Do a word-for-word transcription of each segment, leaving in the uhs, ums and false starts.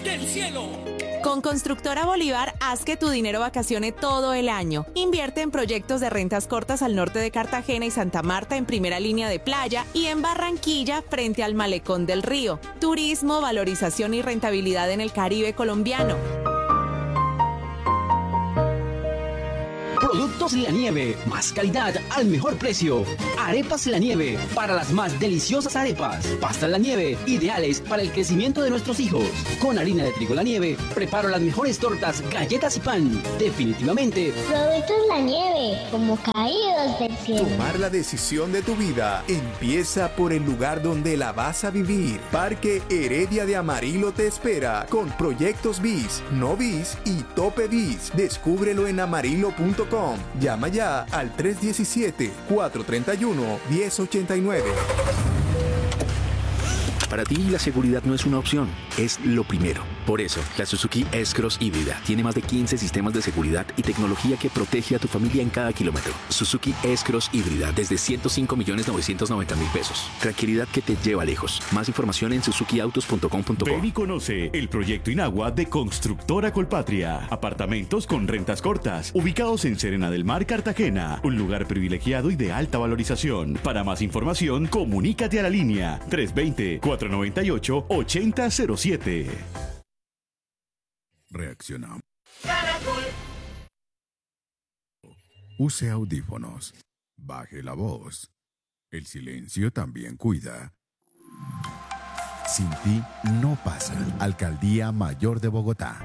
del cielo. Con Constructora Bolívar, haz que tu dinero vacacione todo el año. Invierte en proyectos de rentas cortas al norte de Cartagena y Santa Marta en primera línea de playa y en Barranquilla frente al Malecón del Río. Turismo, valorización y rentabilidad en el Caribe colombiano. Productos La Nieve, más calidad al mejor precio. Arepas La Nieve, para las más deliciosas arepas. Pastas La Nieve, ideales para el crecimiento de nuestros hijos. Con harina de trigo La Nieve, preparo las mejores tortas, galletas y pan. Definitivamente, Productos La Nieve, como caídos del cielo. Tomar la decisión de tu vida empieza por el lugar donde la vas a vivir. Parque Heredia de Amarillo te espera con proyectos bis, no bis y tope bis. Descúbrelo en amarillo punto com. Llama ya al tres uno siete, cuatro tres uno, uno cero ocho nueve. Para ti la seguridad no es una opción, es lo primero. Por eso, la Suzuki S-Cross híbrida tiene más de quince sistemas de seguridad y tecnología que protege a tu familia en cada kilómetro. Suzuki S-Cross híbrida desde ciento cinco millones novecientos noventa mil pesos. Tranquilidad que te lleva lejos. Más información en suzuki autos punto com punto co. Ven y conoce el proyecto Inagua de Constructora Colpatria. Apartamentos con rentas cortas, ubicados en Serena del Mar, Cartagena. Un lugar privilegiado y de alta valorización. Para más información, comunícate a la línea tres dos cero, cuatro nueve ocho, ocho cero cero siete. Reaccionamos. Use audífonos. Baje la voz. El silencio también cuida. Sin ti no pasa. Alcaldía Mayor de Bogotá.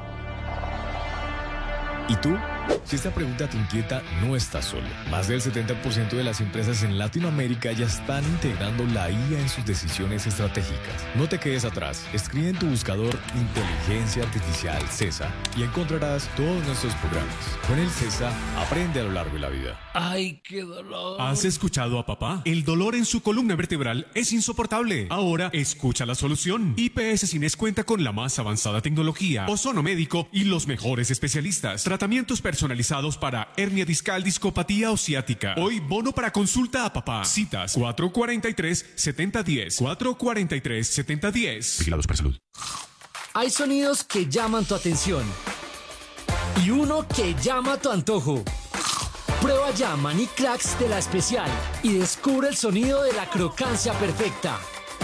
¿Y tú? Si esta pregunta te inquieta, no estás solo. Más del setenta por ciento de las empresas en Latinoamérica ya están integrando la I A en sus decisiones estratégicas. No te quedes atrás. Escribe en tu buscador Inteligencia Artificial CESA y encontrarás todos nuestros programas. Con el CESA, aprende a lo largo de la vida. ¡Ay, qué dolor! ¿Has escuchado a papá? El dolor en su columna vertebral es insoportable. Ahora escucha la solución. I P S Cines cuenta con la más avanzada tecnología, ozono médico y los mejores especialistas. Tratamientos personalizados para hernia discal, discopatía o ciática. Hoy bono para consulta a papá. Citas cuatro cuatro tres, siete cero uno cero. cuatro cuatro tres, siete cero uno cero. Vigilados para salud. Hay sonidos que llaman tu atención y uno que llama tu antojo. Prueba ya Maní Cracks de La Especial y descubre el sonido de la crocancia perfecta.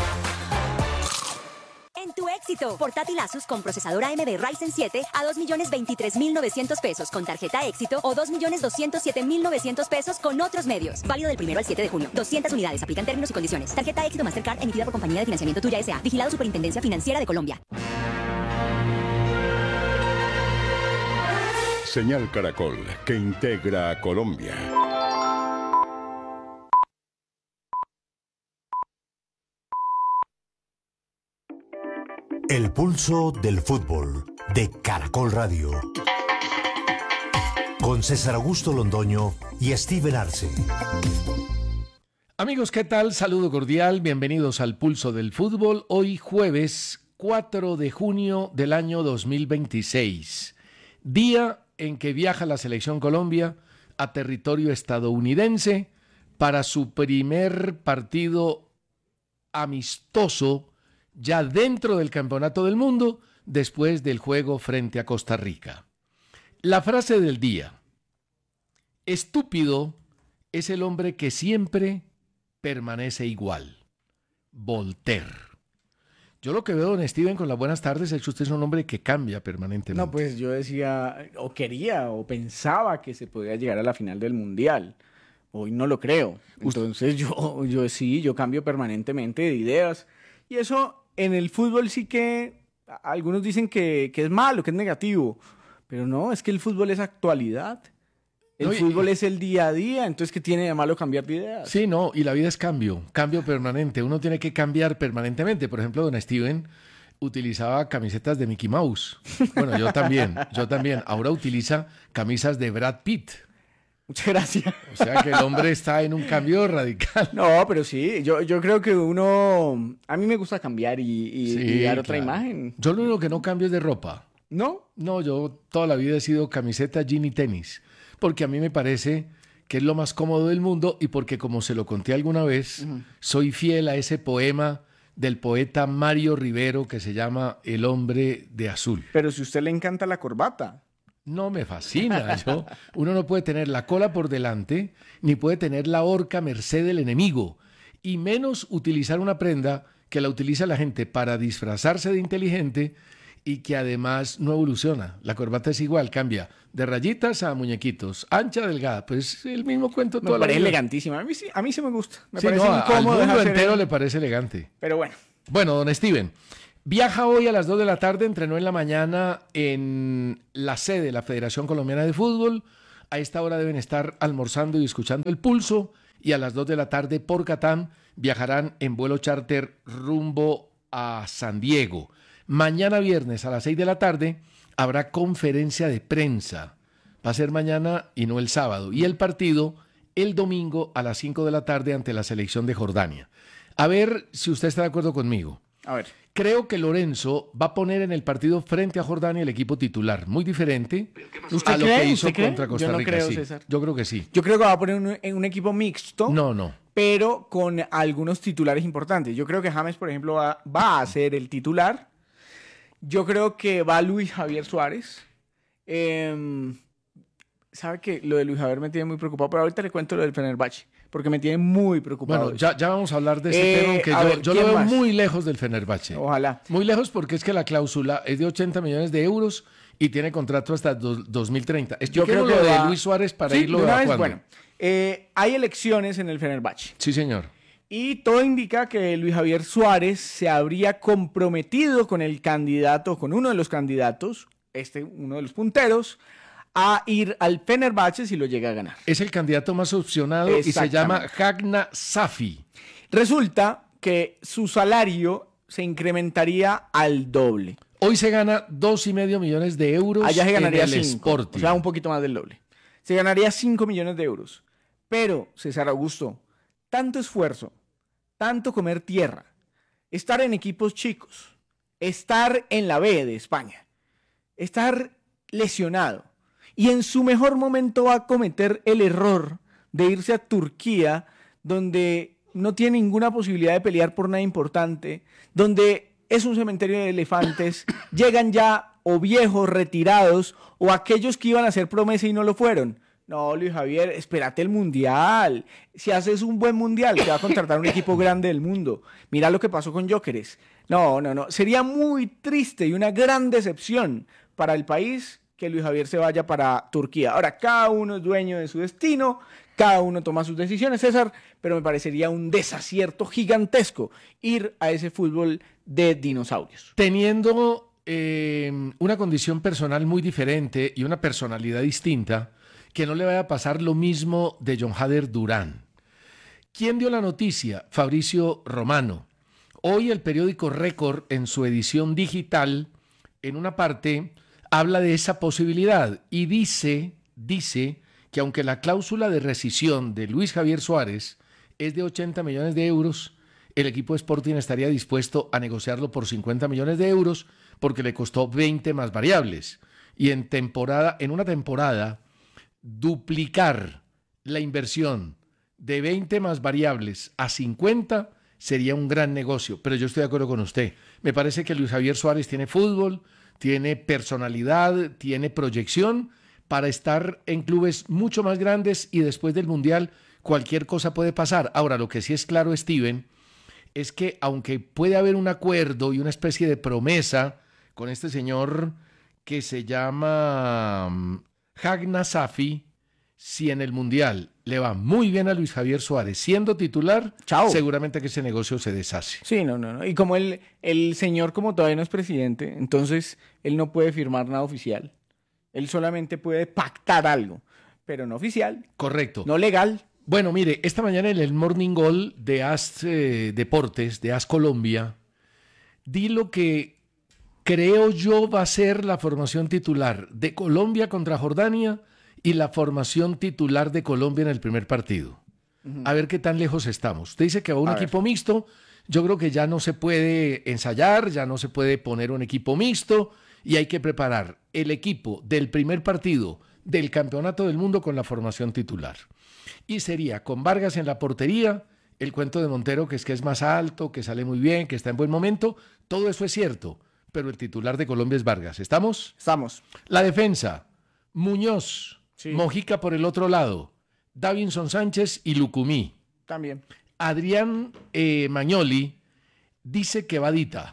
En tu éxito, portátil Asus con procesador A M D Ryzen siete a dos millones veintitrés mil novecientos pesos con tarjeta éxito o dos millones doscientos siete mil novecientos pesos con otros medios. Válido del primero al siete de junio. doscientas unidades. Aplican términos y condiciones. Tarjeta éxito Mastercard emitida por Compañía de Financiamiento Tuya S A. Vigilado Superintendencia Financiera de Colombia. Señal Caracol, que integra a Colombia. El pulso del fútbol de Caracol Radio. Con César Augusto Londoño y Steven Arce. Amigos, ¿qué tal? Saludo cordial, bienvenidos al Pulso del Fútbol. Hoy jueves cuatro de junio del año dos mil veintiséis. Día en que viaja la Selección Colombia a territorio estadounidense para su primer partido amistoso ya dentro del Campeonato del Mundo, después del juego frente a Costa Rica. La frase del día: estúpido es el hombre que siempre permanece igual. Voltaire. Yo lo que veo, don Steven, con las buenas tardes, es que usted es un hombre que cambia permanentemente. No, pues yo decía, o quería, o pensaba que se podía llegar a la final del Mundial. Hoy no lo creo. Entonces yo, yo sí, yo cambio permanentemente de ideas. Y eso en el fútbol sí que algunos dicen que, que es malo, que es negativo. Pero no, es que el fútbol es actualidad. El no, y, fútbol es el día a día, entonces ¿qué tiene de malo cambiar de ideas? Sí, no, y la vida es cambio, cambio permanente. Uno tiene que cambiar permanentemente. Por ejemplo, don Steven utilizaba camisetas de Mickey Mouse. Bueno, yo también, yo también. Ahora utiliza camisas de Brad Pitt. Muchas gracias. O sea que el hombre está en un cambio radical. No, pero sí, yo, yo creo que uno... A mí me gusta cambiar y, y, sí, y dar claro. otra imagen. Yo lo único que no cambio es de ropa. ¿No? No, yo toda la vida he sido camiseta, jean y tenis. Porque a mí me parece que es lo más cómodo del mundo y porque, como se lo conté alguna vez, uh-huh. soy fiel a ese poema del poeta Mario Rivero que se llama El hombre de azul. Pero si a usted le encanta la corbata. No me fascina. Yo, uno no puede tener la cola por delante, ni puede tener la horca merced del enemigo, y menos utilizar una prenda que la utiliza la gente para disfrazarse de inteligente y que además no evoluciona. La corbata es igual, cambia de rayitas a muñequitos, ancha, delgada, pues el mismo cuento. Me parece elegantísima. A mí sí, a mí sí me gusta. Me sí, parece no, incómodo. Al mundo entero el... le parece elegante. Pero bueno. Bueno, don Steven, viaja hoy a las dos de la tarde, entrenó en la mañana en la sede de la Federación Colombiana de Fútbol. A esta hora deben estar almorzando y escuchando el pulso, y a las dos de la tarde por Catán viajarán en vuelo charter rumbo a San Diego. Mañana viernes a las seis de la tarde habrá conferencia de prensa. Va a ser mañana y no el sábado. Y el partido el domingo a las cinco de la tarde ante la selección de Jordania. A ver si usted está de acuerdo conmigo. A ver. Creo que Lorenzo va a poner en el partido frente a Jordania el equipo titular. Muy diferente ¿Usted a lo cree? que hizo ¿Usted contra cree? Costa Yo no Rica. creo, Sí, César. yo creo que sí. Yo creo que va a poner un, un equipo mixto. No, no. Pero con algunos titulares importantes. Yo creo que James, por ejemplo, va, va a ser el titular. Yo creo que va Luis Javier Suárez. Eh, ¿Sabe qué? Lo de Luis Javier me tiene muy preocupado, pero ahorita le cuento lo del Fenerbahce, porque me tiene muy preocupado. Bueno, ya, ya vamos a hablar de ese Eh, tema, aunque a yo, ver, yo lo ¿quién veo más? muy lejos del Fenerbahce. Ojalá. Muy lejos porque es que la cláusula es de ochenta millones de euros y tiene contrato hasta do- dos mil treinta. Yo creo Expliquemos que lo de va- Luis Suárez para Sí, irlo de una vez, evacuando. bueno, eh, hay elecciones en el Fenerbahce. Sí, señor. Y todo indica que Luis Javier Suárez se habría comprometido con el candidato, con uno de los candidatos, este, uno de los punteros, a ir al Fenerbahce si lo llega a ganar. Es el candidato más opcionado y se llama Hagna Safi. Resulta que su salario se incrementaría al doble. Hoy se gana dos y medio millones de euros. Allá se ganaría en el cinco, Sporting. o sea, un poquito más del doble. Se ganaría cinco millones de euros. Pero, César Augusto, tanto esfuerzo, tanto comer tierra, estar en equipos chicos, estar en la B de España, estar lesionado, y en su mejor momento va a cometer el error de irse a Turquía, donde no tiene ninguna posibilidad de pelear por nada importante, donde es un cementerio de elefantes, llegan ya o viejos retirados o aquellos que iban a hacer promesa y no lo fueron. No, Luis Javier, espérate el Mundial. Si haces un buen Mundial, te va a contratar un equipo grande del mundo. Mira lo que pasó con Gyökeres. No, no, no. Sería muy triste y una gran decepción para el país que Luis Javier se vaya para Turquía. Ahora, cada uno es dueño de su destino, cada uno toma sus decisiones, César, pero me parecería un desacierto gigantesco ir a ese fútbol de dinosaurios. Teniendo eh, una condición personal muy diferente y una personalidad distinta, que no le vaya a pasar lo mismo de John Hader Durán. ¿Quién dio la noticia? Fabricio Romano. Hoy el periódico Récord, en su edición digital, en una parte, habla de esa posibilidad y dice, dice que aunque la cláusula de rescisión de Luis Javier Suárez es de ochenta millones de euros, el equipo Sporting estaría dispuesto a negociarlo por cincuenta millones de euros porque le costó veinte más variables. Y en temporada, en una temporada, duplicar la inversión de veinte más variables a cincuenta sería un gran negocio, pero yo estoy de acuerdo con usted. Me parece que Luis Javier Suárez tiene fútbol, tiene personalidad, tiene proyección para estar en clubes mucho más grandes y después del Mundial cualquier cosa puede pasar. Ahora, lo que sí es claro, Steven, es que aunque puede haber un acuerdo y una especie de promesa con este señor que se llama Hagna Safi, si en el Mundial le va muy bien a Luis Javier Suárez siendo titular, Chao. seguramente que ese negocio se deshace. Sí, no, no, no. Y como el, el señor como todavía no es presidente, entonces él no puede firmar nada oficial. Él solamente puede pactar algo, pero no oficial. Correcto. No legal. Bueno, mire, esta mañana en el Morning Goal de As eh, Deportes, de As Colombia, di lo que creo yo va a ser la formación titular de Colombia contra Jordania y la formación titular de Colombia en el primer partido. Uh-huh. A ver qué tan lejos estamos. Usted dice que va un A equipo ver. mixto. Yo creo que ya no se puede ensayar, ya no se puede poner un equipo mixto y hay que preparar el equipo del primer partido del Campeonato del Mundo con la formación titular. Y sería con Vargas en la portería el cuento de Montero, que es que es más alto, que sale muy bien, que está en buen momento, todo eso es cierto, pero el titular de Colombia es Vargas. ¿Estamos? Estamos. La defensa, Muñoz, sí. Mojica por el otro lado, Davinson Sánchez y Lucumí. También. Adrián eh, Magnoli dice que Vadita.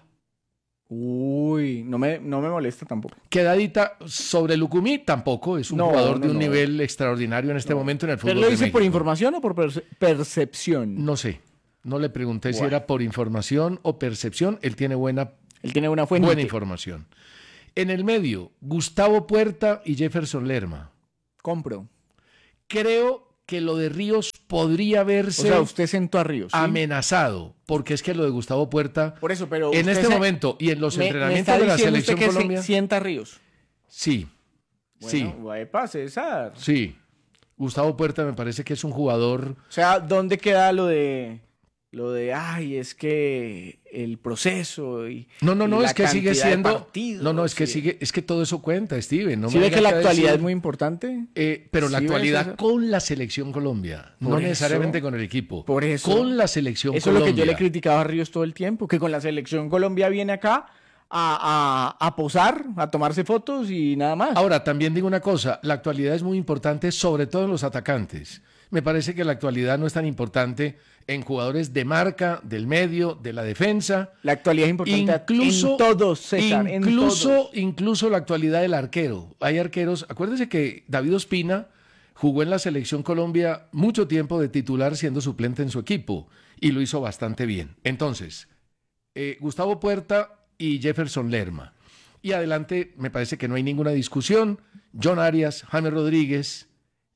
Uy, no me, no me molesta tampoco. Quedadita sobre Lucumí tampoco, es un no, jugador no, de un no. nivel extraordinario en este no. momento en el fútbol. ¿Pero lo dice por información o por perce- percepción? No sé, no le pregunté bueno. si era por información o percepción, él tiene buena, él tiene una fuente. buena información. En el medio, Gustavo Puerta y Jefferson Lerma. Compro. Creo que lo de Ríos podría verse o sea, usted sentó a Ríos, ¿sí? amenazado, porque es que lo de Gustavo Puerta, por eso, pero en este se... momento y en los me, entrenamientos me de la selección usted que Colombia, se sienta a Ríos. Sí, bueno, sí. Guaypa, César. Sí, Gustavo Puerta me parece que es un jugador. O sea, ¿dónde queda lo de lo de ay, es que el proceso y No, no, no, y es que sigue siendo partidos, No, no, es que sí. sigue es que todo eso cuenta, Steven, no ¿Sí me ve que la actualidad decir, es muy importante? Eh, pero ¿Sí la actualidad ves, con la selección Colombia, por no eso, necesariamente con el equipo. Por eso. Con la selección eso Colombia. Eso es lo que yo le criticaba a Ríos todo el tiempo, que con la selección Colombia viene acá a, a, a posar, a tomarse fotos y nada más. Ahora, también digo una cosa, la actualidad es muy importante, sobre todo en los atacantes. Me parece que la actualidad no es tan importante en jugadores de marca, del medio, de la defensa. La actualidad es importante incluso, en todos, César, incluso, en todos. Incluso la actualidad del arquero. Hay arqueros, acuérdense que David Ospina jugó en la selección Colombia mucho tiempo de titular siendo suplente en su equipo y lo hizo bastante bien. Entonces, eh, Gustavo Puerta y Jefferson Lerma. Y adelante me parece que no hay ninguna discusión. John Arias, James Rodríguez,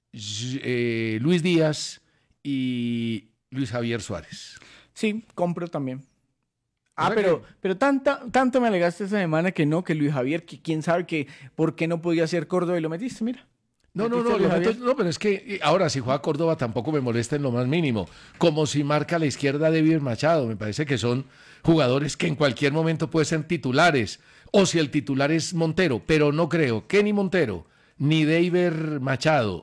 eh, Luis Díaz y Luis Javier Suárez. Sí, compro también. Ah, o sea pero, que... pero tanta, tanto me alegaste esta semana que no, que Luis Javier, que quién sabe que por qué no podía ser Córdoba y lo metiste, mira. No, no, no, lo meto, no, pero es que ahora si juega Córdoba tampoco me molesta en lo más mínimo. Como si marca a la izquierda David Machado, me parece que son jugadores que en cualquier momento pueden ser titulares. O si el titular es Montero, pero no creo que ni Montero, ni David Machado,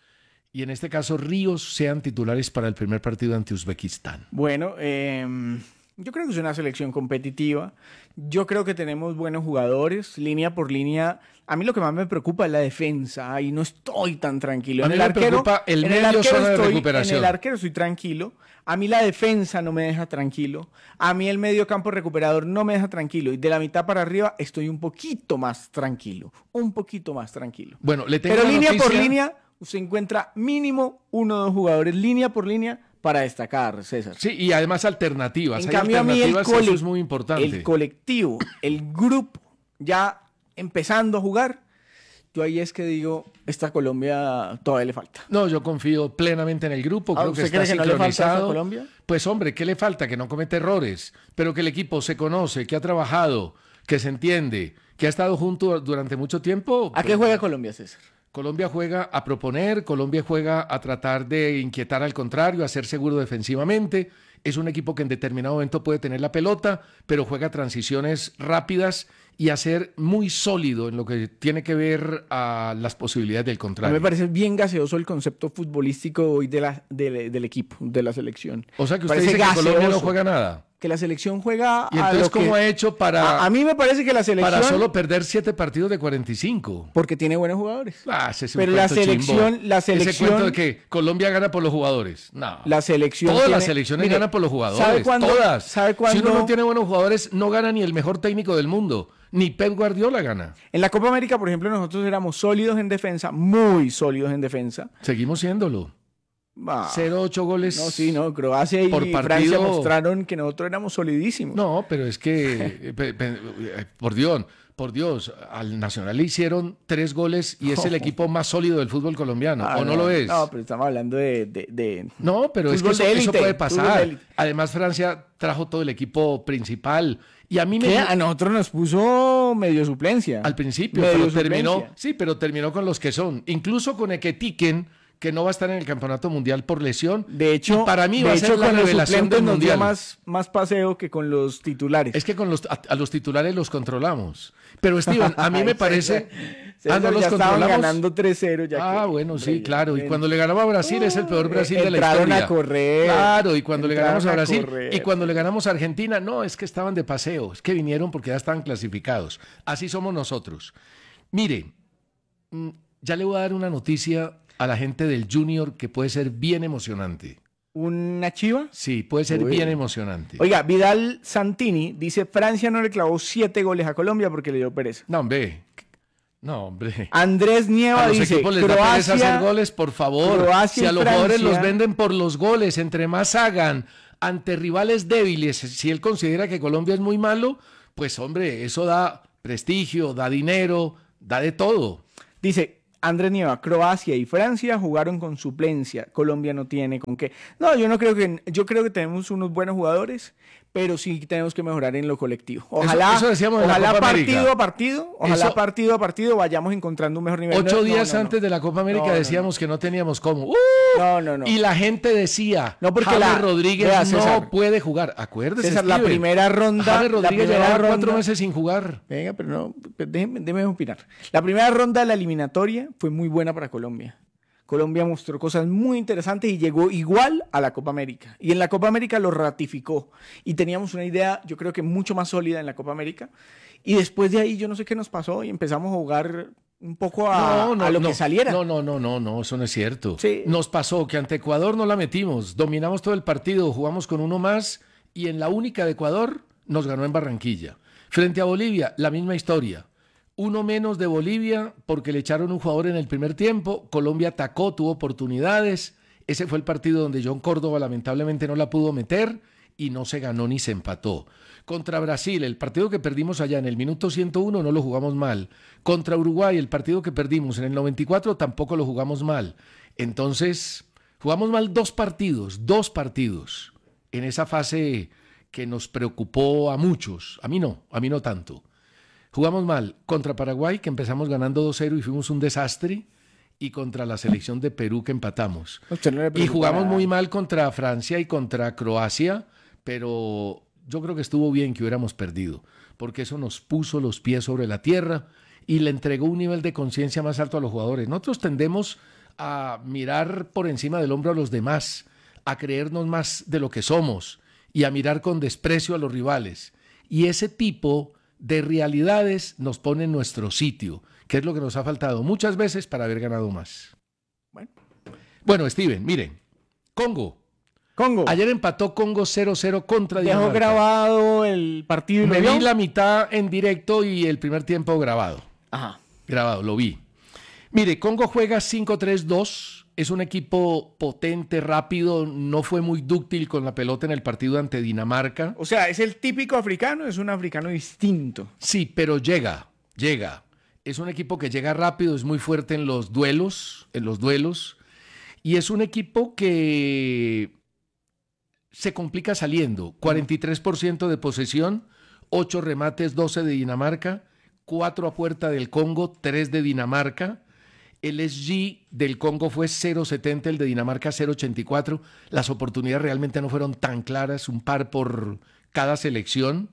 y en este caso Ríos, sean titulares para el primer partido ante Uzbekistán. Bueno, eh, yo creo que es una selección competitiva. Yo creo que tenemos buenos jugadores, línea por línea. A mí lo que más me preocupa es la defensa y no estoy tan tranquilo. A mí en el me arquero, preocupa el en medio el arquero zona de estoy, recuperación. En el arquero estoy tranquilo. A mí la defensa no me deja tranquilo. A mí el medio campo recuperador no me deja tranquilo. Y de la mitad para arriba estoy un poquito más tranquilo. Un poquito más tranquilo. Bueno, le tengo Pero una línea noticia. por línea se encuentra mínimo uno o dos jugadores línea por línea para destacar, César. Sí, y además alternativas. En Hay cambio, a mí el, alternativas, cole- eso es muy importante. el colectivo, el grupo, ya empezando a jugar, yo ahí es que digo, esta Colombia todavía le falta. No, yo confío plenamente en el grupo, Ah, creo que ¿usted está cree que no le falta eso a sincronizado. Colombia? Pues hombre, ¿qué le falta? Que no comete errores, pero que el equipo se conoce, que ha trabajado, que se entiende, que ha estado junto durante mucho tiempo. ¿A qué juega Colombia, César? Colombia juega a proponer, Colombia juega a tratar de inquietar al contrario, a ser seguro defensivamente. Es un equipo que en determinado momento puede tener la pelota, pero juega transiciones rápidas y a ser muy sólido en lo que tiene que ver a las posibilidades del A mí contrario. me parece bien gaseoso el concepto futbolístico hoy de la, de- del equipo, de la selección. O sea que usted Parece dice que Colombia no gaseoso. juega nada. Que la selección juega ¿Y a entonces lo que- cómo ha hecho para, A, a mí me parece que la selección... para solo perder siete partidos de cuarenta y cinco? Porque tiene buenos jugadores. Ah, ese es un Pero la cuento selección, chimbo. la Ese selección... cuento de que Colombia gana por los jugadores. No. La selección Todas tiene- las selecciones Mire, ganan por los jugadores. ¿sabe cuándo- Todas. sabe Si cuándo- uno no tiene buenos jugadores, no gana ni el mejor técnico del mundo. Ni Pep Guardiola gana. En la Copa América, por ejemplo, nosotros éramos sólidos en defensa, muy sólidos en defensa. Seguimos siéndolo. Ah, cero ocho goles. No, sí, no, Croacia y por Francia partido. mostraron que nosotros éramos solidísimos. No, pero es que, eh, pe- pe- eh, por Dios, por Dios, al Nacional le hicieron tres goles y es el equipo más sólido del fútbol colombiano. Ah, ¿O no, lo es? No, pero estamos hablando de... de, de No, pero es que fútbol eso, de eso élite, puede fútbol de pasar. élite. Además, Francia trajo todo el equipo principal. Y a mí me... ¿Qué? A nosotros nos puso medio suplencia. Al principio, Medio pero terminó, suplencia. sí, pero terminó con los que son. Incluso con Eketiken, que no va a estar en el campeonato mundial por lesión. De hecho, y para mí de va a hecho, ser la con los revelación suplentes del nos dio mundial. más, más paseo que con los titulares. Es que con los, a, a los titulares los controlamos. Pero Steven, a mí me parece, Ah, no los ya estaban controlamos. ganando tres cero. Ya ah, que, bueno, hombre, sí, claro. Y bien. cuando le ganamos a Brasil uh, es el peor Brasil de la entraron historia. a correr. Claro, y cuando le ganamos a Brasil correr. y cuando le ganamos a Argentina, no, es que estaban de paseo, es que vinieron porque ya estaban clasificados. Así somos nosotros. Mire, ya le voy a dar una noticia a la gente del Junior que puede ser bien emocionante. ¿Una chiva? Sí, puede ser Uy. bien emocionante. Oiga, Vidal Santini dice, Francia no le clavó siete goles a Colombia porque le dio pereza. No, hombre. No, hombre. Andrés Nieva a los dice, equipos les da pereza hacer goles, por favor. Croacia si a los Francia, jugadores los venden por los goles, entre más hagan ante rivales débiles, si él considera que Colombia es muy malo, pues hombre, eso da prestigio, da dinero, da de todo. Dice Andrés Nieva, Croacia y Francia jugaron con suplencia. Colombia no tiene con qué. No, yo no creo que, yo creo que tenemos unos buenos jugadores, pero sí tenemos que mejorar en lo colectivo. Ojalá, eso, eso decíamos en ojalá la Copa partido América. a partido, ojalá Eso, partido a partido vayamos encontrando un mejor nivel. Ocho no, días no, no, antes no. de la Copa América No, no, decíamos no. que no teníamos cómo. ¡Uh! No, no, no. Y la gente decía, no, porque James la, Rodríguez vea, no César, puede jugar. Acuérdese, César, la Steven. primera ronda. James la Rodríguez primera llevaba ronda, cuatro meses sin jugar. Venga, pero no, déjeme, déjeme opinar. La primera ronda de la eliminatoria fue muy buena para Colombia. Colombia mostró cosas muy interesantes y llegó igual a la Copa América. Y en la Copa América lo ratificó. Y teníamos una idea, yo creo que mucho más sólida en la Copa América. Y después de ahí yo no sé qué nos pasó y empezamos a jugar un poco a, no, no, a lo no, que saliera. No, no, no, no, no, eso no es cierto. Sí. Nos pasó que ante Ecuador no la metimos, dominamos todo el partido, jugamos con uno más y en la única de Ecuador nos ganó en Barranquilla. Frente a Bolivia, la misma historia. Uno menos de Bolivia porque le echaron un jugador en el primer tiempo. Colombia atacó, tuvo oportunidades. Ese fue el partido donde John Córdoba lamentablemente no la pudo meter y no se ganó ni se empató. Contra Brasil, el partido que perdimos allá en el minuto ciento uno no lo jugamos mal. Contra Uruguay, el partido que perdimos en el noventa y cuatro tampoco lo jugamos mal. Entonces, jugamos mal dos partidos, dos partidos en esa fase que nos preocupó a muchos. A mí no, a mí no tanto. Jugamos mal contra Paraguay, que empezamos ganando dos cero y fuimos un desastre, y contra la selección de Perú, que empatamos. No y jugamos muy mal contra Francia y contra Croacia, pero yo creo que estuvo bien que hubiéramos perdido, porque eso nos puso los pies sobre la tierra y le entregó un nivel de conciencia más alto a los jugadores. Nosotros tendemos a mirar por encima del hombro a los demás, a creernos más de lo que somos y a mirar con desprecio a los rivales. Y ese tipo de realidades nos pone en nuestro sitio, que es lo que nos ha faltado muchas veces para haber ganado más. Bueno, bueno Steven, miren, Congo. Congo. Ayer empató Congo cero cero contra Dinamarca. Dejó grabado el partido. Me vi la mitad en directo y el primer tiempo grabado. Ajá. Grabado, lo vi. Mire, Congo juega cinco tres dos. Es un equipo potente, rápido, no fue muy dúctil con la pelota en el partido ante Dinamarca. O sea, ¿es el típico africano? Es un africano distinto. Sí, pero llega, llega. Es un equipo que llega rápido, es muy fuerte en los duelos, en los duelos. Y es un equipo que se complica saliendo. cuarenta y tres por ciento de posesión, ocho remates, doce de Dinamarca, cuatro a puerta del Congo, tres de Dinamarca. El S G del Congo fue cero setenta, el de Dinamarca cero ochenta y cuatro. Las oportunidades realmente no fueron tan claras, un par por cada selección.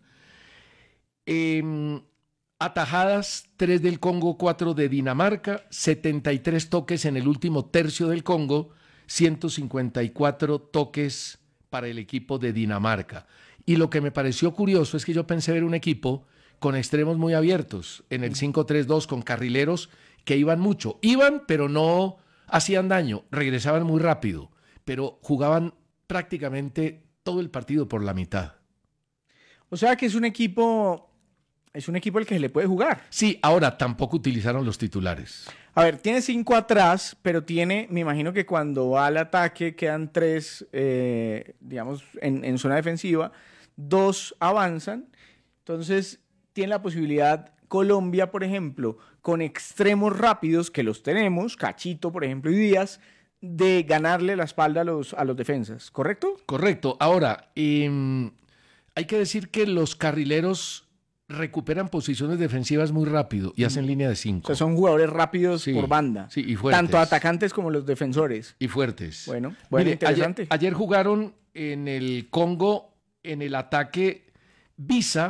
Eh, atajadas, tres del Congo, cuatro de Dinamarca, setenta y tres toques en el último tercio del Congo, ciento cincuenta y cuatro toques para el equipo de Dinamarca. Y lo que me pareció curioso es que yo pensé ver un equipo con extremos muy abiertos, en el cinco tres dos con carrileros que iban mucho. Iban, pero no hacían daño, regresaban muy rápido, pero jugaban prácticamente todo el partido por la mitad. O sea que es un equipo, es un equipo al que se le puede jugar. Sí, ahora tampoco utilizaron los titulares. A ver, tiene cinco atrás, pero tiene, me imagino que cuando va al ataque quedan tres, eh, digamos, en, en zona defensiva, dos avanzan, entonces tiene la posibilidad Colombia, por ejemplo, con extremos rápidos que los tenemos, Cachito, por ejemplo, y Díaz, de ganarle la espalda a los, a los defensas, ¿correcto? Correcto. Ahora, eh, hay que decir que los carrileros recuperan posiciones defensivas muy rápido y hacen línea de cinco. O sea, son jugadores rápidos sí, por banda. Sí, y fuertes. Tanto atacantes como los defensores. Y fuertes. Bueno, bueno, Mire, interesante. Ayer, ayer jugaron en el Congo, en el ataque, Visa,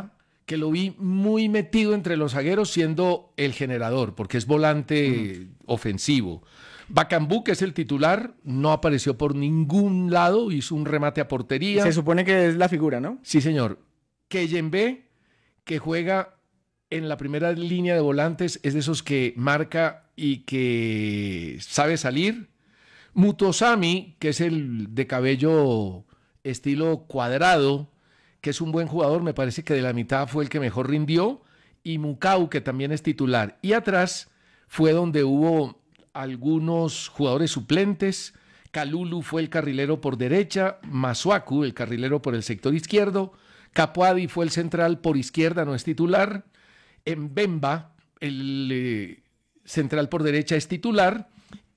que lo vi muy metido entre los zagueros siendo el generador, porque es volante uh-huh. ofensivo. Bacambú, que es el titular, no apareció por ningún lado, hizo un remate a portería. Se supone que es la figura, ¿no? Sí, señor. Keyembe, que juega en la primera línea de volantes, es de esos que marca y que sabe salir. Mutosami, que es el de cabello estilo cuadrado, que es un buen jugador, me parece que de la mitad fue el que mejor rindió, y Mukau, que también es titular. Y atrás fue donde hubo algunos jugadores suplentes. Kalulu fue el carrilero por derecha, Masuaku el carrilero por el sector izquierdo, Capuadi fue el central por izquierda, no es titular, Mbemba, el eh, central por derecha, es titular,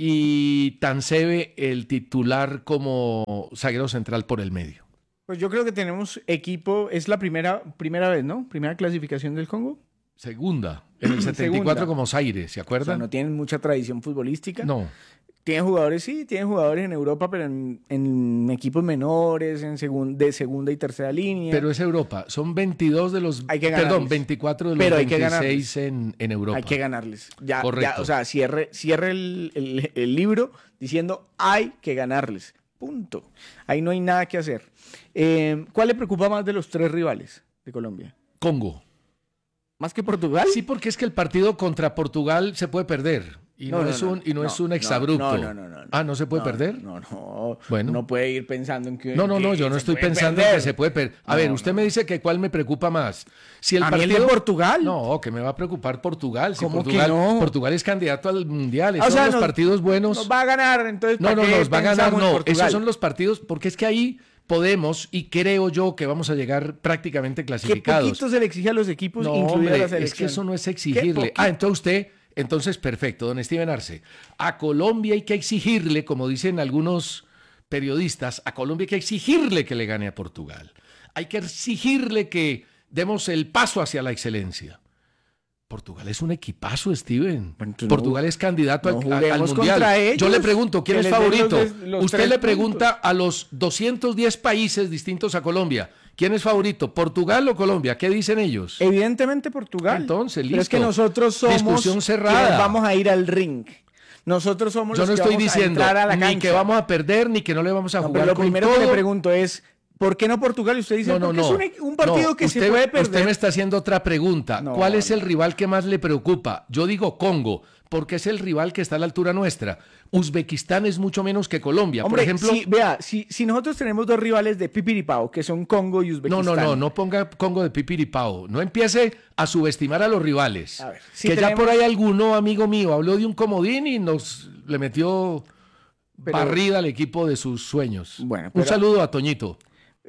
y Tansebe, el titular como zaguero central por el medio. Pues yo creo que tenemos equipo, es la primera, primera vez, ¿no? Primera clasificación del Congo. Segunda, en el setenta y cuatro como Zaire, ¿se acuerdan? O sea, no tienen mucha tradición futbolística. No. Tienen jugadores, sí, tienen jugadores en Europa, pero en, en equipos menores, en segun, de segunda y tercera línea. Pero es Europa, son veintidós de los, hay que perdón, veinticuatro de los pero veintiséis en, en Europa. Hay que ganarles. Ya, Correcto. Ya, o sea, cierre, cierre el, el, el libro diciendo hay que ganarles. Punto. Ahí no hay nada que hacer. Eh, ¿Cuál le preocupa más de los tres rivales de Colombia? Congo. ¿Más que Portugal? Sí, porque es que el partido contra Portugal se puede perder. Y no, no, no es un, y no, no es un exabrupto. No, no, no, no, no. Ah, ¿no se puede no, perder? No, no. Bueno. No puede ir pensando en que... No, no, no, que yo no estoy pensando perder. en que se puede perder. A no, ver, usted no. me dice que cuál me preocupa más. Si el ¿A partido... mí el de Portugal? No, que me va a preocupar Portugal. Si ¿Cómo Portugal, que no? Portugal es candidato al Mundial. Ah, Esos o sea, son los nos, partidos buenos. Nos va a ganar, entonces No, no, qué nos va a ganar, no. Portugal? Esos son los partidos, porque es que ahí podemos, y creo yo que vamos a llegar prácticamente clasificados. ¿Qué poquito se le exige a los equipos, no, incluida hombre, la selección? Es que eso no es exigirle. Ah, entonces usted... Entonces, perfecto, don Steven Arce. A Colombia hay que exigirle, como dicen algunos periodistas, a Colombia hay que exigirle que le gane a Portugal. Hay que exigirle que demos el paso hacia la excelencia. Portugal es un equipazo, Steven. Bueno, Portugal no, es candidato no al, al Mundial. Ellos, Yo le pregunto, ¿quién es favorito? Los, los Usted le pregunta puntos. a los doscientos diez países distintos a Colombia, ¿quién es favorito? ¿Portugal o Colombia? ¿Qué dicen ellos? Evidentemente Portugal. Entonces, listo. Pero es que nosotros somos discusión cerrada. quienes vamos a ir al ring. Nosotros somos Yo los no que estoy vamos diciendo a entrar a la ni cancha. que vamos a perder, ni que no le vamos a no, jugar pero lo con primero todo. que le pregunto es, ¿por qué no Portugal? Y usted dice, no, no, porque no. es un, un partido no, que usted, se puede perder. Usted me está haciendo otra pregunta. No, ¿Cuál es no. el rival que más le preocupa? Yo digo Congo, porque es el rival que está a la altura nuestra. Uzbekistán es mucho menos que Colombia. Hombre, por ejemplo, si, vea, si, si nosotros tenemos dos rivales de pipiripao, que son Congo y Uzbekistán. No, no, no, no ponga Congo de pipiripao. No empiece a subestimar a los rivales. A ver, si que tenemos... ya por ahí alguno, amigo mío, habló de un comodín y nos le metió pero... barrida al equipo de sus sueños. Bueno, pero... Un saludo a Toñito.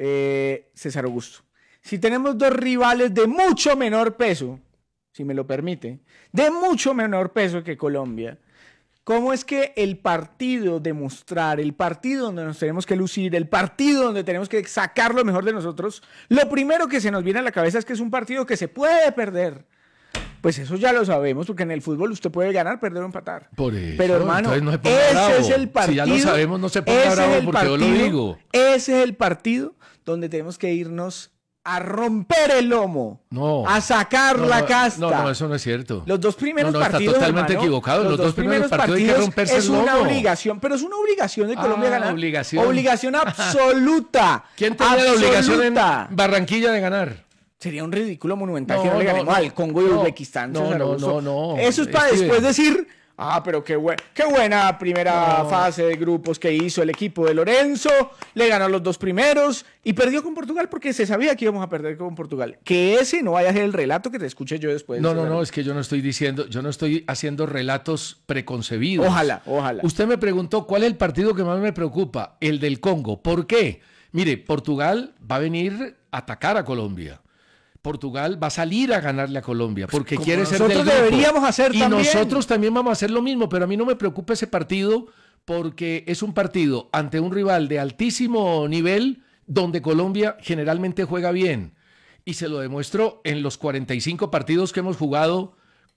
Eh, César Augusto. Si tenemos dos rivales de mucho menor peso, si me lo permite, de mucho menor peso que Colombia, ¿cómo es que el partido de mostrar, el partido donde nos tenemos que lucir, el partido donde tenemos que sacar lo mejor de nosotros, lo primero que se nos viene a la cabeza es que es un partido que se puede perder? Pues eso ya lo sabemos, porque en el fútbol usted puede ganar, perder o empatar. Por eso, pero hermano, no ese bravo. es el partido. Si ya lo sabemos, no se ponga bravo porque partido, yo lo digo. Ese es el partido donde tenemos que irnos a romper el lomo, no, a sacar no, la no, casta. No, no, eso no es cierto. Los dos primeros no, no, partidos, está totalmente hermano, equivocado. Los, los dos, dos primeros, primeros partidos, partidos hay que romperse es el lomo. una obligación, pero es una obligación de Colombia ah, ganar. Obligación. Obligación absoluta. ¿Quién tenía absoluta. la obligación en Barranquilla de ganar? Sería un ridículo monumental no, que no le no, ganemos no, al Congo y no, Uzbekistán. No, no, no, no. Eso es para Steven. después decir, ah, pero qué, buen, qué buena primera no. fase de grupos que hizo el equipo de Lorenzo, le ganó los dos primeros y perdió con Portugal porque se sabía que íbamos a perder con Portugal. Que ese no vaya a ser el relato que te escuche yo después. No, no, no, es que yo no estoy diciendo, yo no estoy haciendo relatos preconcebidos. Ojalá, ojalá. Usted me preguntó cuál es el partido que más me preocupa, el del Congo. ¿Por qué? Mire, Portugal va a venir a atacar a Colombia. Portugal va a salir a ganarle a Colombia porque Como quiere ser del grupo. Nosotros deberíamos hacer y también. nosotros también vamos a hacer lo mismo, pero a mí no me preocupa ese partido porque es un partido ante un rival de altísimo nivel donde Colombia generalmente juega bien y se lo demuestro en los cuarenta y cinco partidos que hemos jugado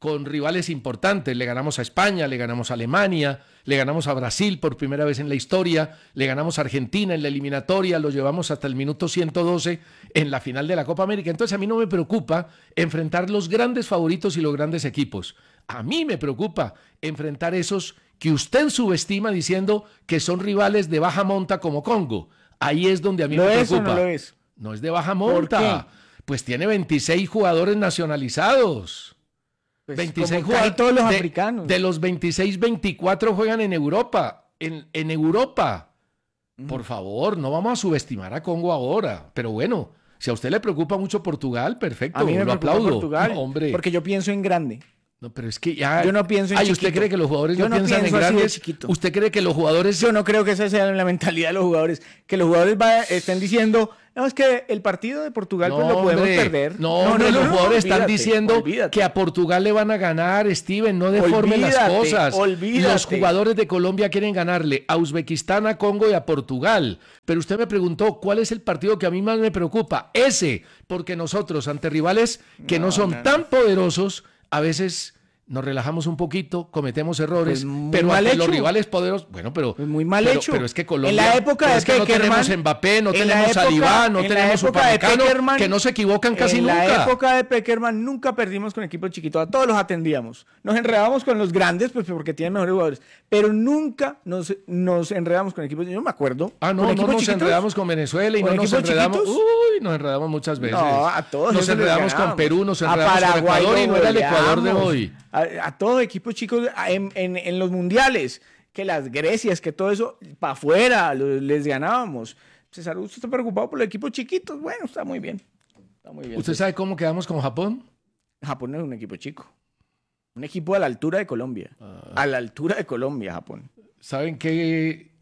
con rivales importantes. Le ganamos a España, le ganamos a Alemania, le ganamos a Brasil por primera vez en la historia, le ganamos a Argentina en la eliminatoria, lo llevamos hasta el minuto ciento doce en la final de la Copa América. Entonces a mí no me preocupa enfrentar los grandes favoritos y los grandes equipos. A mí me preocupa enfrentar esos que usted subestima diciendo que son rivales de baja monta como Congo. Ahí es donde a mí ¿Lo me es preocupa. o no lo es? No es de baja ¿Por monta. Pues tiene veintiséis jugadores nacionalizados. Pues veintiséis como casi todos los de, africanos. De los veintiséis, veinticuatro juegan en Europa. En, en Europa. Mm. Por favor, no vamos a subestimar a Congo ahora. Pero bueno, si a usted le preocupa mucho Portugal, perfecto, a mí me lo preocupa aplaudo. Portugal, no, hombre. porque yo pienso en grande. No, pero es que ya... Yo no pienso en Ay, chiquito. ¿usted cree que los jugadores yo no, no piensan en grandes? ¿Usted cree que los jugadores...? Yo no creo que esa sea la mentalidad de los jugadores. Que los jugadores va, estén diciendo, no, es que el partido de Portugal no, pues lo podemos hombre, perder. No, no, no, los no, jugadores olvídate, están diciendo olvídate. que a Portugal le van a ganar, Steven, no deforme las cosas. Olvídate. Los jugadores de Colombia quieren ganarle a Uzbekistán, a Congo y a Portugal. Pero usted me preguntó, ¿cuál es el partido que a mí más me preocupa? Ese, porque nosotros, ante rivales que no, no son no, tan no. poderosos, a veces... nos relajamos un poquito, cometemos errores, pues pero ante los rivales poderosos, bueno, pero pues muy mal pero, hecho. Pero es que Colombia, en la época de es que no tenemos Mbappé, no tenemos a Dybala, no tenemos Upamecano, que no se equivocan casi en nunca. En la época de Peckerman nunca perdimos con equipos chiquitos, a todos los atendíamos. Nos enredamos con los grandes, pues porque tienen mejores jugadores, pero nunca nos, nos enredamos con equipos, yo me acuerdo. Ah, no, no nos chiquitos, enredamos con Venezuela y no nos enredamos, chiquitos? uy, nos enredamos muchas veces. No, a todos nos enredamos con Perú, nos enredamos con Ecuador y no era el Ecuador de hoy. A, a todos equipos chicos en, en, en los mundiales, que las Grecias, que todo eso, para afuera lo, les ganábamos. César, ¿usted está preocupado por los equipos chiquitos? Bueno, está muy bien. Está muy bien. ¿Usted sabe cómo quedamos con Japón? Japón no es un equipo chico. Un equipo a la altura de Colombia. Ah. A la altura de Colombia, Japón. ¿Saben qué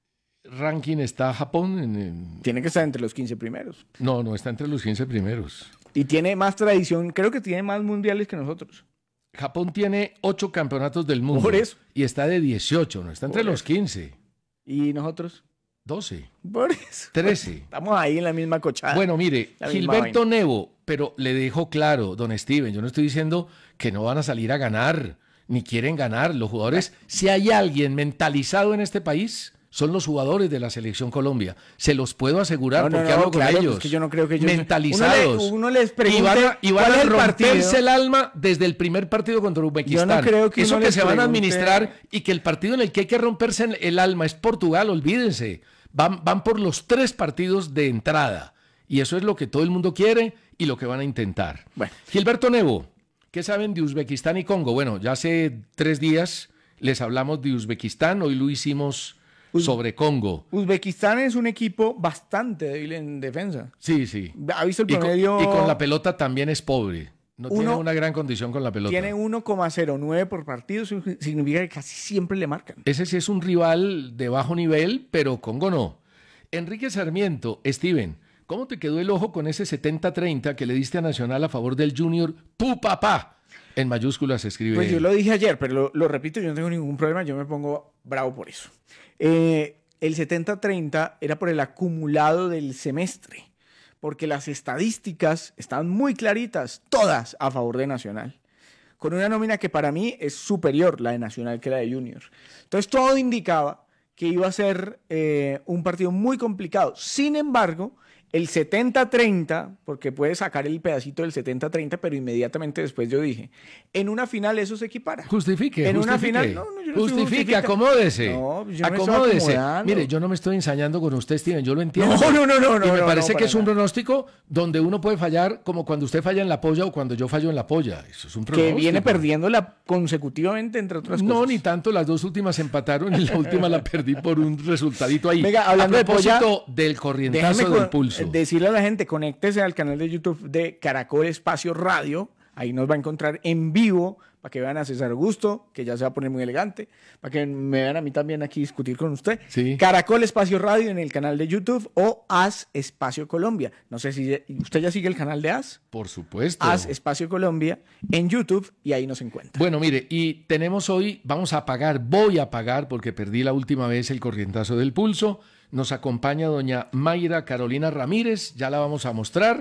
ranking está Japón? En, en... Tiene que estar entre los quince primeros. No, no está entre los quince primeros. Y tiene más tradición, creo que tiene más mundiales que nosotros. Japón tiene ocho campeonatos del mundo. Por eso. Y está de dieciocho, no está entre Por los eso. quince. ¿Y nosotros? doce. Por eso. trece. Estamos ahí en la misma cochada. Bueno, mire, Gilberto Nevo, pero le dejo claro, don Steven, yo no estoy diciendo que no van a salir a ganar, ni quieren ganar. Los jugadores, si hay alguien mentalizado en este país, son los jugadores de la Selección Colombia. Se los puedo asegurar no, no, porque no, hablo claro, con ellos. Es que yo no creo que ellos... Mentalizados. Uno, le, uno les pregunta y van a, y van ¿cuál a es el romperse partido? el alma desde el primer partido contra Uzbekistán. Yo no creo que Eso uno que les se van a pregunte... administrar y que el partido en el que hay que romperse el alma es Portugal, olvídense. Van, van por los tres partidos de entrada. Y eso es lo que todo el mundo quiere y lo que van a intentar. Bueno. Gilberto Nevo, ¿qué saben de Uzbekistán y Congo? Bueno, ya hace tres días les hablamos de Uzbekistán, hoy lo hicimos sobre Congo. Uzbekistán es un equipo bastante débil en defensa. Sí, sí. ¿Ha visto el y promedio? Con, y con la pelota también es pobre. No uno, tiene una gran condición con la pelota. Tiene uno coma cero nueve por partido, eso significa que casi siempre le marcan. Ese sí es un rival de bajo nivel, pero Congo no. Enrique Sarmiento, Steven, ¿cómo te quedó el ojo con ese setenta treinta que le diste a Nacional a favor del Junior? ¡Tu papá! En mayúsculas se escribe. Pues yo lo dije ayer, pero lo, lo repito, yo no tengo ningún problema, yo me pongo bravo por eso. Eh, el setenta treinta era por el acumulado del semestre, porque las estadísticas están muy claritas, todas a favor de Nacional, con una nómina que para mí es superior la de Nacional que la de Junior. Entonces todo indicaba que iba a ser eh, un partido muy complicado. Sin embargo, el setenta treinta, porque puede sacar el pedacito del setenta treinta, pero inmediatamente después yo dije, en una final eso se equipara. Justifique, en justifique. una final, no, no, yo no justifique, acomódese. No, yo acomódese. Me Mire, yo no me estoy ensañando con usted, Steven, yo lo entiendo. No, no, no, no. Y me no, parece no, que es un nada. pronóstico donde uno puede fallar como cuando usted falla en la polla o cuando yo fallo en la polla. Eso es un pronóstico. Que viene perdiéndola consecutivamente, entre otras cosas. No, ni tanto, las dos últimas empataron y la última la perdí por un resultadito ahí. Venga, hablando a propósito de polla, del corrientazo del pulso. Decirle a la gente, conéctese al canal de YouTube de Caracol Espacio Radio, ahí nos va a encontrar en vivo, para que vean a César Augusto, que ya se va a poner muy elegante, para que me vean a mí también aquí discutir con usted. Sí. Caracol Espacio Radio en el canal de YouTube o As Espacio Colombia. No sé si usted ya sigue el canal de As. Por supuesto. As Espacio Colombia en YouTube y ahí nos encuentra. Bueno, mire, y tenemos hoy, vamos a pagar, voy a pagar porque perdí la última vez el corrientazo del pulso. Nos acompaña doña Mayra Carolina Ramírez, ya la vamos a mostrar.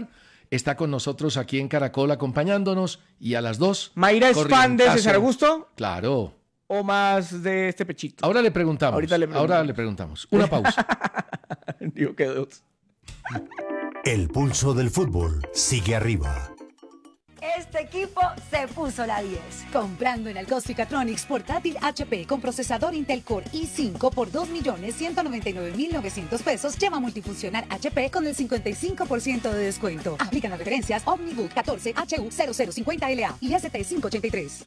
está con nosotros aquí en Caracol acompañándonos y a las dos... ¿Mayra es fan de César Augusto? Claro. ¿O más de este pechito? Ahora le preguntamos. Ahorita le preguntamos. Ahora le preguntamos. Una pausa. Digo que dos. El pulso del fútbol sigue arriba. Este equipo se puso la diez. Comprando en Algos Ficatronics portátil H P con procesador Intel Core i cinco por dos millones ciento noventa y nueve mil novecientos pesos, llama multifuncional H P con el cincuenta y cinco por ciento de descuento. Aplican las referencias Omnibook catorce H U cero cero cincuenta L A y S T quinientos ochenta y tres.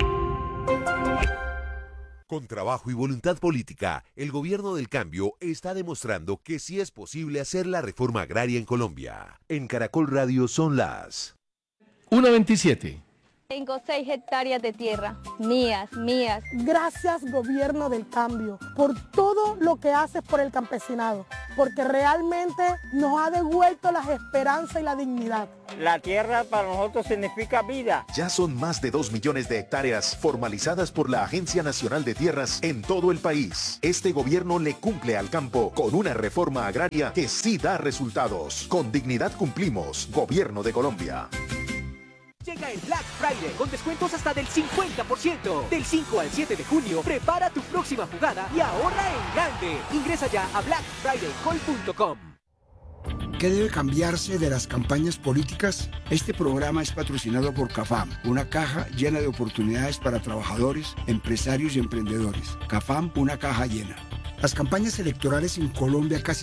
Con trabajo y voluntad política, el gobierno del cambio está demostrando que sí es posible hacer la reforma agraria en Colombia. En Caracol Radio son las una veintisiete. Tengo seis hectáreas de tierra, mías, mías. Gracias, gobierno del cambio, por todo lo que haces por el campesinado, porque realmente nos ha devuelto las esperanzas y la dignidad. La tierra para nosotros significa vida. Ya son más de dos millones de hectáreas formalizadas por la Agencia Nacional de Tierras en todo el país. Este gobierno le cumple al campo con una reforma agraria que sí da resultados. Con dignidad cumplimos, Gobierno de Colombia. Llega el Black Friday con descuentos hasta del cincuenta por ciento. Del cinco al siete de junio, prepara tu próxima jugada y ahorra en grande. Ingresa ya a black friday call punto com. ¿Qué debe cambiarse de las campañas políticas? Este programa es patrocinado por CAFAM, una caja llena de oportunidades para trabajadores, empresarios y emprendedores. CAFAM, una caja llena. Las campañas electorales en Colombia casi